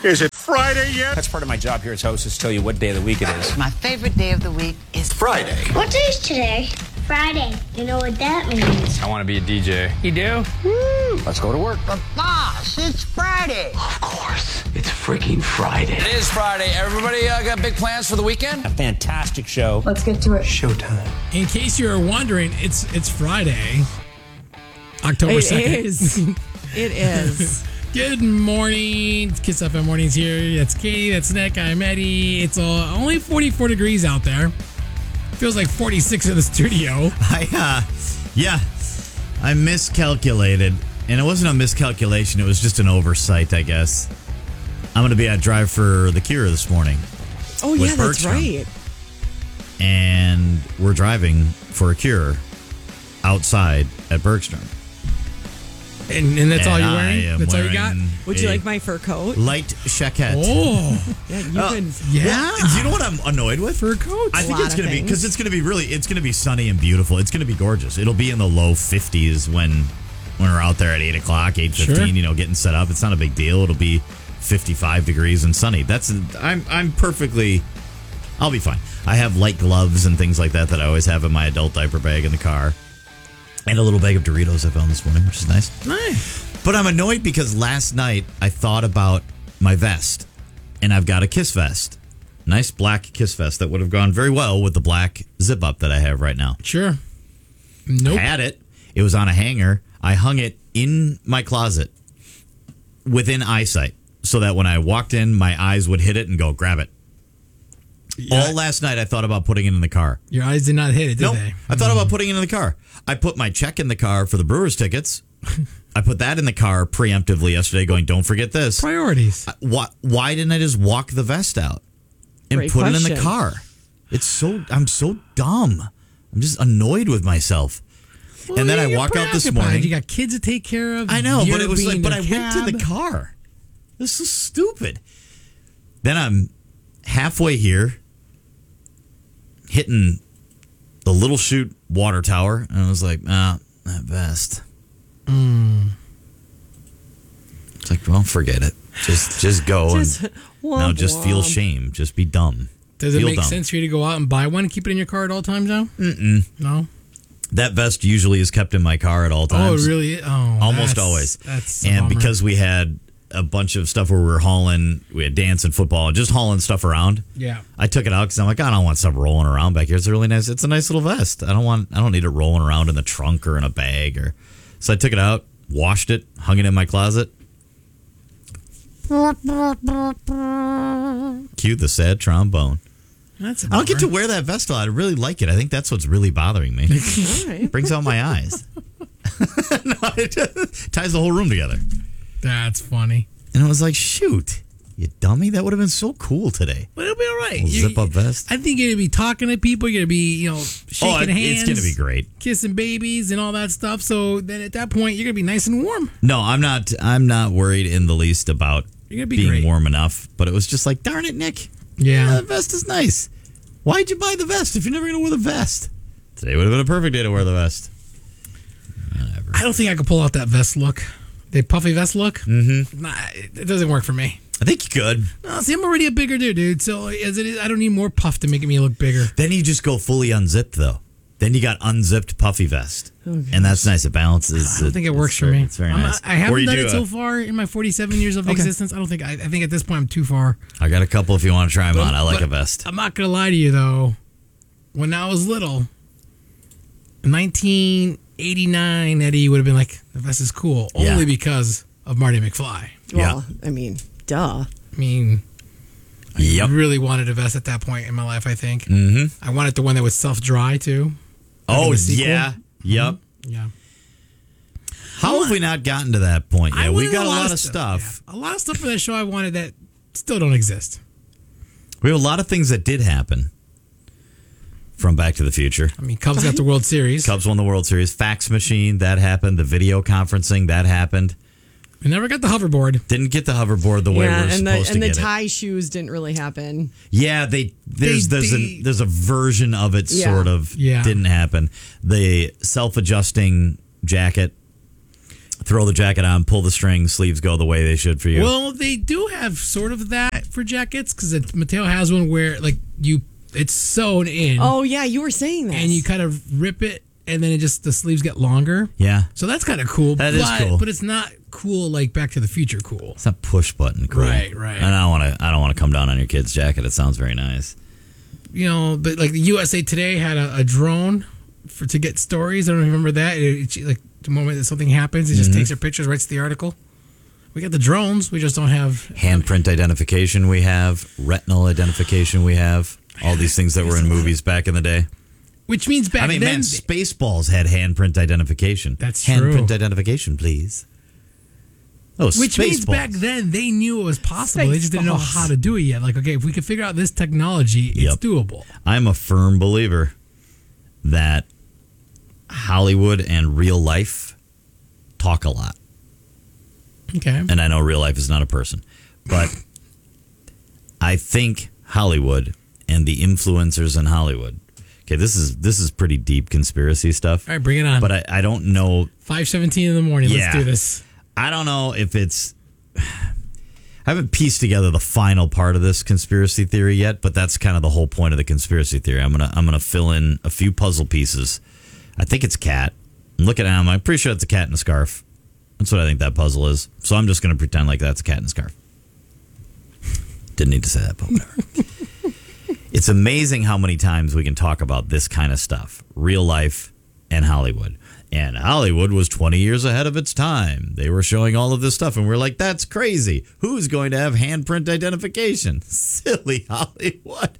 Is it Friday yet? That's part of my job here as host, is to tell you what day of the week it is. My favorite day of the week is Friday. What day is today? Friday. You know what that means? I want to be a DJ. You do? Woo! Let's go to work. But boss, it's Friday. Of course, it's freaking Friday. It is Friday. Everybody got big plans for the weekend? A fantastic show. Let's get to it. Showtime. In case you're wondering, it's Friday, October 2nd. It is. It is. Good morning. It's Kiss FM Mornings here. That's Katie. That's Nick. I'm Eddie. It's only 44 degrees out there. Feels like 46 in the studio. I miscalculated. And it wasn't a miscalculation. It was just an oversight, I guess. I'm going to be at Drive for the Cure this morning. Oh, yeah, that's right. And we're driving for a cure outside at Bergstrom. And that's all you're wearing? That's all you got? Would you like my fur coat? Light jacket. Oh. Yeah, you can. Yeah. Well, you know what I'm annoyed with? Fur coat? I think it's going to be, because it's going to be sunny and beautiful. It's going to be gorgeous. It'll be in the low 50s when we're out there at 8 o'clock, 8:15, Sure. getting set up. It's not a big deal. It'll be 55 degrees and sunny. I'm perfectly, I'll be fine. I have light gloves and things like that I always have in my adult diaper bag in the car. And a little bag of Doritos I found this morning, which is nice. Nice. But I'm annoyed because last night I thought about my vest. And I've got a Kiss vest. Nice black Kiss vest that would have gone very well with the black zip-up that I have right now. Sure. Nope. I had it. It was on a hanger. I hung it in my closet within eyesight so that when I walked in, my eyes would hit it and go, grab it. Yeah. All last night, I thought about putting it in the car. Your eyes did not hit it, did Nope. they? I thought about putting it in the car. I put my check in the car for the Brewers tickets. I put that in the car preemptively yesterday going, don't forget this. Priorities. Why didn't I just walk the vest out and Great put it in question. the car? I'm so dumb. I'm just annoyed with myself. Well, and then I you're walk out this preoccupied. morning. You got kids to take care of. I know, but You're it was being like, but a I went to the cab. car. This is stupid. Then I'm halfway here, hitting the Little Chute water tower, and I was like, that vest. It's like, well, forget it. Just go Just and womp no, just feel womp. shame. Just be dumb. Does it Feel make dumb. sense for you to go out and buy one and keep it in your car at all times now? No? That vest usually is kept in my car at all Oh, times. it really is? Oh, Almost that's- always. That's a and bummer. because we had a bunch of stuff where we were hauling, we had dance and football, just hauling stuff around. Yeah. I took it out because I'm like, I don't want stuff rolling around back here. It's a nice little vest. I don't need it rolling around in the trunk or in a bag so I took it out, washed it, hung it in my closet. Cue the sad trombone. That's a I don't get to bummer. wear that vest a lot. I really like it. I think that's what's really bothering me. All right. Brings out my eyes. No, it ties the whole room together. That's funny. And I was like, shoot, you dummy. That would have been so cool today. But it'll be all right. Little zip-up vest. I think you're going to be talking to people. You're going to be, shaking hands. It's going to be great. Kissing babies and all that stuff. So then at that point, you're going to be nice and warm. No, I'm not worried in the least about You're gonna be being great. warm enough. But it was just like, darn it, Nick. Yeah. The vest is nice. Why'd you buy the vest if you're never going to wear the vest? Today would have been a perfect day to wear the vest. Whatever. I don't think I could pull out that vest look. The puffy vest look. Mm-hmm. Nah, it doesn't work for me. I think you could. No, see, I'm already a bigger dude. So as it is, I don't need more puff to make me look bigger. Then you just go fully unzipped, though. Then you got unzipped puffy vest. And that's nice. It balances. I don't think it works for me. It's very nice. I haven't Or you done do it so far in my 47 years of existence. I don't think. I think at this point I'm too far. I got a couple if you want to try them on. I like a vest. I'm not gonna lie to you though. When I was little, in 1989, Eddie would have been like, "The vest is cool," Yeah. only because of Marty McFly. Well, I mean, duh. I mean, Yep. I really wanted a vest at that point in my life. I think Mm-hmm. I wanted the one that was self-dry too. Oh, the sequel. yeah. Yep. Yeah. How have we not gotten to that point yet? I We wanted got a lot of stuff. Yeah. A lot of stuff for that show I wanted that still don't exist. We have a lot of things that did happen from Back to the Future. I mean, Cubs got the World Series. Cubs won the World Series. Fax machine, that happened. The video conferencing, that happened. We never got the hoverboard. Didn't get the hoverboard the way we were supposed to and the get it. tie shoes didn't really happen. Yeah, there's a version of it Yeah. sort of Yeah. didn't happen. The self-adjusting jacket throw the jacket on, pull the string, sleeves go the way they should for you. Well, they do have sort of that for jackets because Mateo has one where like it's sewn in. Oh yeah, you were saying that. And you kind of rip it, and then the sleeves get longer. Yeah. So that's kind of cool. That is cool. But it's not cool like Back to the Future cool. It's not push button cool. Right. And I don't want to come down on your kid's jacket. It sounds very nice. But like the USA Today had a drone to get stories. I don't remember that. Like the moment that something happens, it just takes their pictures, writes the article. We got the drones. We just don't have handprint identification. We have retinal identification. We have all these things that were in movies back in the day. Which means back then, man, Spaceballs had handprint identification. That's handprint true. Identification, please. Oh, which means back then they knew it was possible. They just didn't know how to do it yet. Like, okay, if we could figure out this technology, it's doable. I'm a firm believer that Hollywood and real life talk a lot. Okay. And I know real life is not a person, but I think Hollywood and the influencers in Hollywood. Okay, this is pretty deep conspiracy stuff. All right, bring it on. But I don't know. 5:17 in the morning. Yeah. Let's do this. I don't know if it's. I haven't pieced together the final part of this conspiracy theory yet, but that's kind of the whole point of the conspiracy theory. I'm gonna fill in a few puzzle pieces. I think it's a cat. I'm looking at him. I'm pretty sure it's a cat in a scarf. That's what I think that puzzle is. So I'm just gonna pretend like that's a cat in a scarf. Didn't need to say that, but whatever. It's amazing how many times we can talk about this kind of stuff, real life and Hollywood. And Hollywood was 20 years ahead of its time. They were showing all of this stuff, and we're like, that's crazy. Who's going to have handprint identification? Silly Hollywood.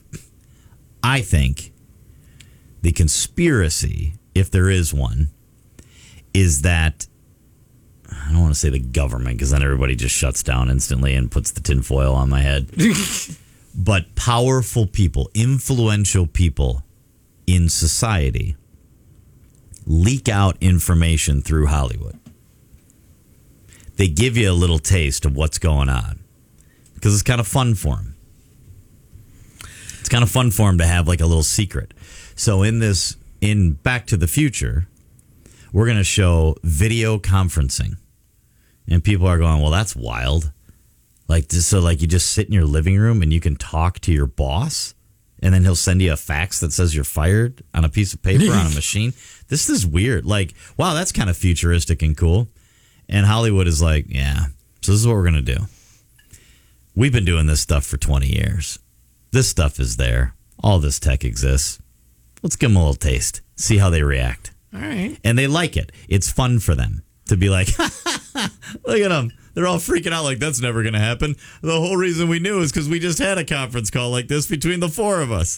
I think the conspiracy, if there is one, is that, I don't want to say the government, because then everybody just shuts down instantly and puts the tinfoil on my head. But powerful people, influential people in society leak out information through Hollywood. They give you a little taste of what's going on because it's kind of fun for them. It's kind of fun for them to have like a little secret. So in Back to the Future, we're going to show video conferencing. And people are going, well, that's wild. Like, so like you just sit in your living room and you can talk to your boss, and then he'll send you a fax that says you're fired on a piece of paper on a machine. This is weird. Like, wow, that's kind of futuristic and cool. And Hollywood is like, yeah, so this is what we're going to do. We've been doing this stuff for 20 years. This stuff is there. All this tech exists. Let's give them a little taste. See how they react. All right. And they like it. It's fun for them to be like, look at them. They're all freaking out like that's never going to happen. The whole reason we knew is because we just had a conference call like this between the four of us.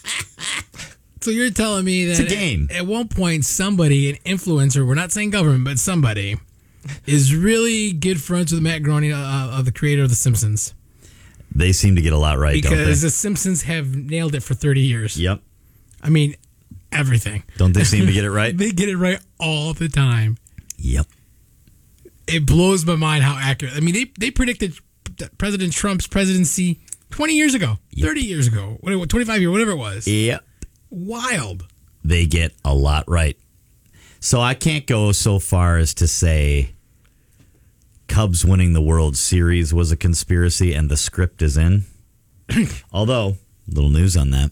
So you're telling me that it's a game. At one point, somebody, an influencer, we're not saying government, but somebody, is really good friends with Matt Groening, of the creator of The Simpsons. They seem to get a lot right, don't they? Because The Simpsons have nailed it for 30 years. Yep. I mean, everything. Don't they seem to get it right? They get it right all the time. Yep. It blows my mind how accurate. I mean, they predicted President Trump's presidency 20 years ago, 30 years ago, 25 years, whatever it was. Yep. Wild. They get a lot right. So I can't go so far as to say Cubs winning the World Series was a conspiracy and the script is in. Although, little news on that.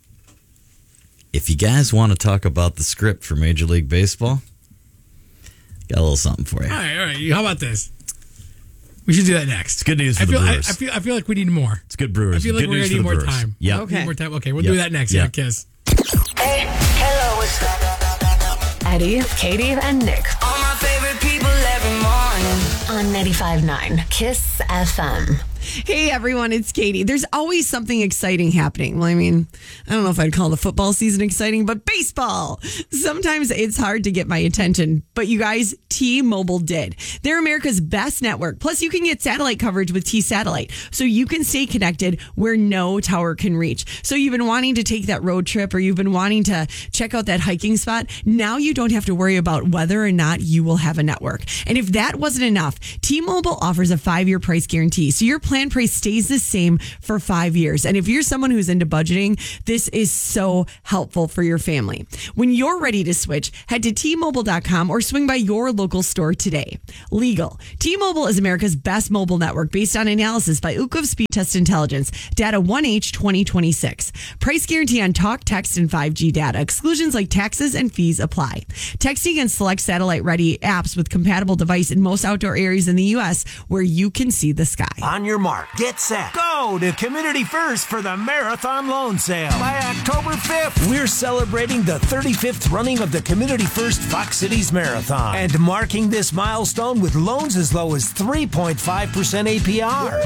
If you guys want to talk about the script for Major League Baseball, got a little something for you. All right. How about this? We should do that next. It's good news for the Brewers. I feel like we need more. It's good Brewers. I feel like good we're going to need more Brewers. time. Yeah. Okay. Need more time. Okay, we'll do that next. Yeah. Yeah, Kiss. Hey, hello, what's up? Eddie, Katie, and Nick. All my favorite people every morning. On 95.9 Kiss FM. Hey everyone, it's Katie. There's always something exciting happening. Well, I mean, I don't know if I'd call the football season exciting, but baseball. Sometimes it's hard to get my attention, but you guys, T-Mobile did. They're America's best network. Plus, you can get satellite coverage with T-Satellite, so you can stay connected where no tower can reach. So you've been wanting to take that road trip, or you've been wanting to check out that hiking spot. Now you don't have to worry about whether or not you will have a network. And if that wasn't enough, T-Mobile offers a 5-year price guarantee. So your plan price stays the same for 5 years. And if you're someone who's into budgeting, this is so helpful for your family. When you're ready to switch, head to T-Mobile.com or swing by your local store today. Legal. T-Mobile is America's best mobile network based on analysis by Ookla Speed Test Intelligence. Data 1H 2026. Price guarantee on talk, text, and 5G data. Exclusions like taxes and fees apply. Texting and select satellite-ready apps with compatible device in most outdoor areas in the U.S. where you can see the sky. On your mark, get set, go to Community First for the Marathon Loan Sale. By October 5th, we're celebrating the 35th running of the Community First Fox Cities Marathon and marking this milestone with loans as low as 3.5% APR.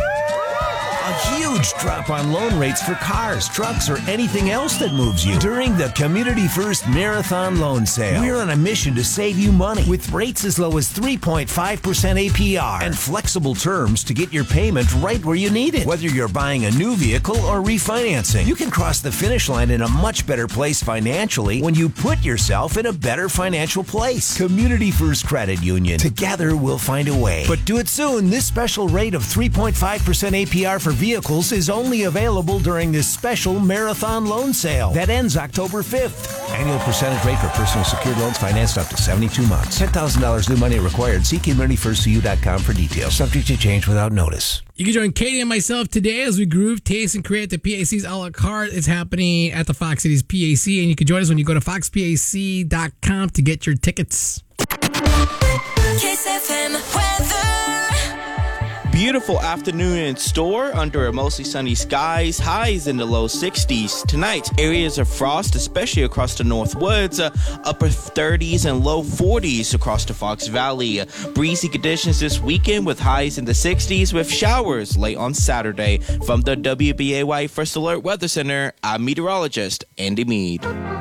A huge drop on loan rates for cars, trucks, or anything else that moves you during the Community First Marathon Loan Sale. We're on a mission to save you money with rates as low as 3.5% APR and flexible terms to get your payment right where you need it. Whether you're buying a new vehicle or refinancing, you can cross the finish line in a much better place financially when you put yourself in a better financial place. Community First Credit Union. Together we'll find a way. But do it soon. This special rate of 3.5% APR for vehicles is only available during this special marathon loan sale that ends October 5th. Annual percentage rate for personal secured loans financed up to 72 months. $10,000 new money required. See CommunityFirstCU.com for details. Subject to change without notice. You can join Katie and myself today as we groove, taste, and create the PAC's a la carte. It's happening at the Fox Cities PAC, and you can join us when you go to foxpac.com to get your tickets. Kiss FM weather. Beautiful afternoon in store under a mostly sunny skies. Highs in the low 60s. Tonight, areas of frost, especially across the North Woods. Upper 30s and low 40s across the Fox Valley. Breezy conditions this weekend with highs in the 60s with showers late on Saturday. From the WBAY First Alert Weather Center, I'm meteorologist Andy Mead.